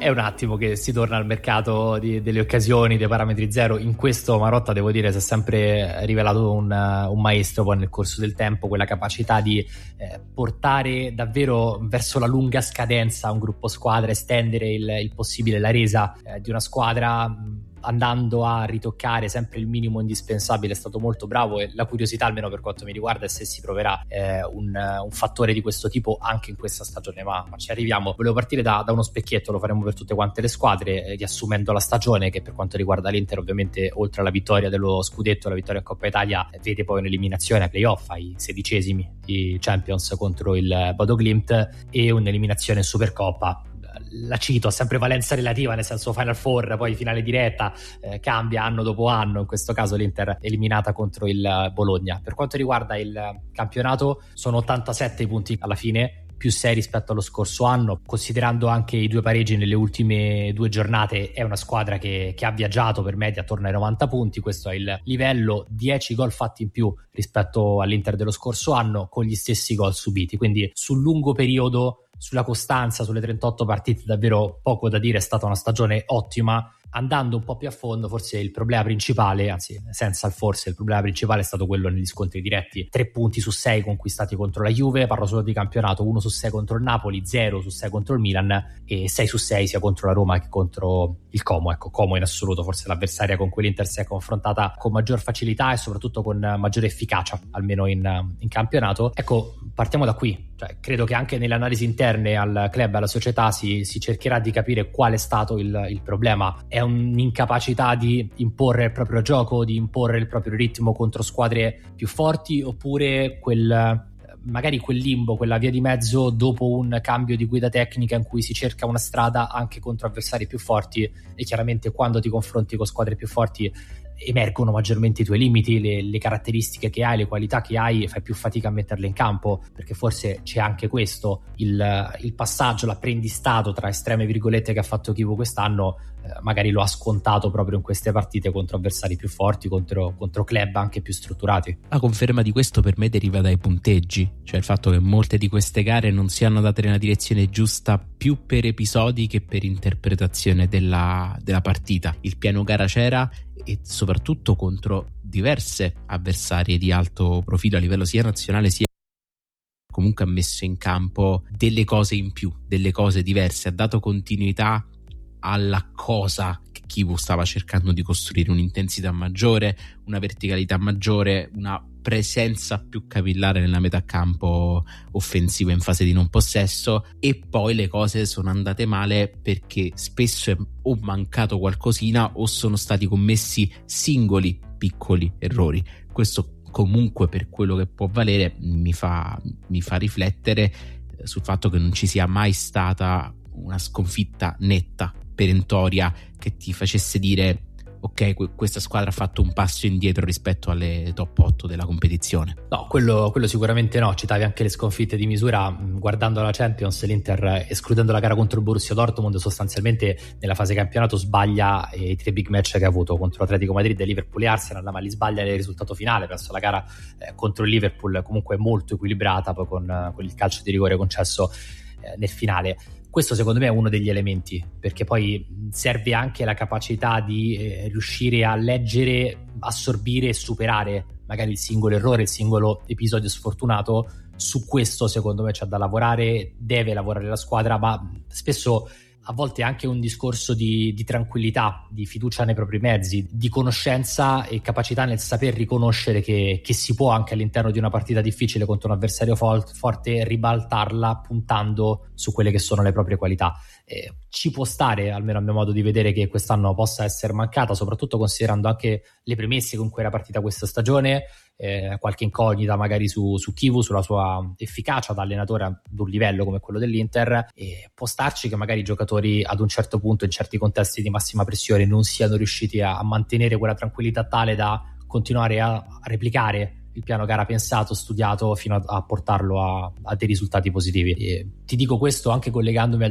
È un attimo che si torna al mercato delle occasioni, dei parametri zero. In questo Marotta, devo dire, si è sempre rivelato un maestro poi nel corso del tempo, quella capacità di portare davvero verso la lunga scadenza un gruppo squadra, estendere il possibile la resa di una squadra, andando a ritoccare sempre il minimo indispensabile. È stato molto bravo, e la curiosità, almeno per quanto mi riguarda, è se si proverà un fattore di questo tipo anche in questa stagione, ma ci arriviamo. Volevo partire da uno specchietto, lo faremo per tutte quante le squadre, riassumendo la stagione, che per quanto riguarda l'Inter ovviamente, oltre alla vittoria dello scudetto, la vittoria in Coppa Italia, vede poi un'eliminazione ai playoff, ai 16esimi di Champions contro il Bodo Glimt, e un'eliminazione in Supercoppa. La cito, ha sempre valenza relativa, nel senso Final Four, poi finale diretta, cambia anno dopo anno. In questo caso l'Inter eliminata contro il Bologna. Per quanto riguarda il campionato, sono 87 i punti alla fine, più 6 rispetto allo scorso anno, considerando anche i 2 pareggi nelle ultime 2 giornate. È una squadra che ha viaggiato per media attorno ai 90 punti, questo è il livello. 10 gol fatti in più rispetto all'Inter dello scorso anno, con gli stessi gol subiti, quindi sul lungo periodo, sulla costanza, sulle 38 partite, davvero poco da dire. È stata una stagione ottima. Andando un po' più a fondo, forse il problema principale, anzi senza il forse, il problema principale è stato quello negli scontri diretti. 3 punti su 6 conquistati contro la Juve, parlo solo di campionato, 1 su 6 contro il Napoli, 0 su 6 contro il Milan e 6 su 6 sia contro la Roma che contro il Como. Ecco, Como in assoluto forse l'avversaria con cui l'Inter si è confrontata con maggior facilità e soprattutto con maggiore efficacia, almeno in campionato. Ecco, partiamo da qui. Cioè, credo che anche nelle analisi interne al club, alla società, si cercherà di capire qual è stato il problema. È un'incapacità di imporre il proprio gioco, di imporre il proprio ritmo contro squadre più forti, oppure magari quel limbo, quella via di mezzo dopo un cambio di guida tecnica in cui si cerca una strada anche contro avversari più forti, e chiaramente quando ti confronti con squadre più forti emergono maggiormente i tuoi limiti, le caratteristiche che hai, le qualità che hai, fai più fatica a metterle in campo, perché forse c'è anche questo, il passaggio, l'apprendistato tra estreme virgolette che ha fatto Chivu quest'anno, magari lo ha scontato proprio in queste partite contro avversari più forti, contro club anche più strutturati. La conferma di questo per me deriva dai punteggi, cioè il fatto che molte di queste gare non siano andate nella direzione giusta più per episodi che per interpretazione della partita. Il piano gara c'era, e soprattutto contro diverse avversarie di alto profilo a livello sia nazionale sia comunque ha messo in campo delle cose in più, delle cose diverse, ha dato continuità alla cosa che Chivu stava cercando di costruire, un'intensità maggiore, una verticalità maggiore, una presenza più capillare nella metà campo offensiva in fase di non possesso. E poi le cose sono andate male perché spesso è o mancato qualcosina o sono stati commessi singoli piccoli errori. Questo comunque, per quello che può valere, mi fa riflettere sul fatto che non ci sia mai stata una sconfitta netta, perentoria, che ti facesse dire ok, questa squadra ha fatto un passo indietro rispetto alle top 8 della competizione. No, quello sicuramente no. Citavi anche le sconfitte di misura. Guardando la Champions, l'Inter, escludendo la gara contro il Borussia Dortmund, sostanzialmente nella fase campionato sbaglia i 3 big match che ha avuto contro Atletico Madrid, Liverpool e Arsenal, ma li sbaglia nel risultato finale. Verso la gara contro il Liverpool comunque molto equilibrata, poi con il calcio di rigore concesso nel finale. Questo secondo me è uno degli elementi, perché poi serve anche la capacità di riuscire a leggere, assorbire e superare magari il singolo errore, il singolo episodio sfortunato. Su questo secondo me c'è da lavorare, deve lavorare la squadra, ma spesso a volte è anche un discorso di tranquillità, di fiducia nei propri mezzi, di conoscenza e capacità nel saper riconoscere che si può anche all'interno di una partita difficile contro un avversario forte ribaltarla puntando su quelle che sono le proprie qualità. Ci può stare, almeno a mio modo di vedere, che quest'anno possa essere mancata, soprattutto considerando anche le premesse con cui era partita questa stagione, qualche incognita magari su Chivu, sulla sua efficacia da allenatore ad un livello come quello dell'Inter, e può starci che magari i giocatori ad un certo punto, in certi contesti di massima pressione, non siano riusciti a mantenere quella tranquillità tale da continuare a replicare il piano gara pensato, studiato, fino a portarlo a dei risultati positivi. E ti dico questo anche collegandomi al